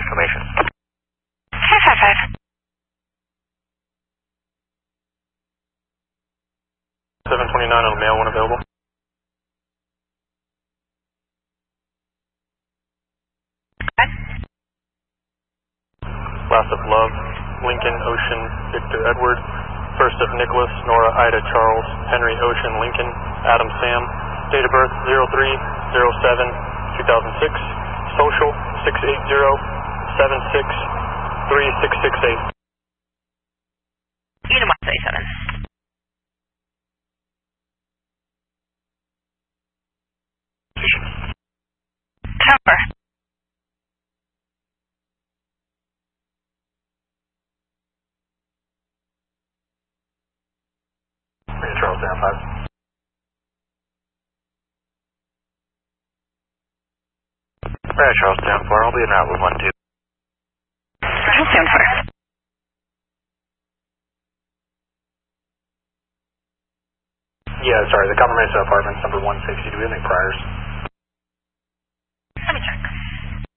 information. 555. 729 on the mail when available. Last of Love, Lincoln, Ocean, Victor, Edward. First of Nicholas, Nora, Ida, Charles, Henry, Ocean, Lincoln, Adam, Sam. Date of birth 03/07/2006. Social 680-76-3668. Unit 137. Tower. Charles, down 5. Charles, down 4. I'll be in route with 1-2. Charles, down 4. Yeah, sorry, the confirmation apartments number 160. Do we have any priors?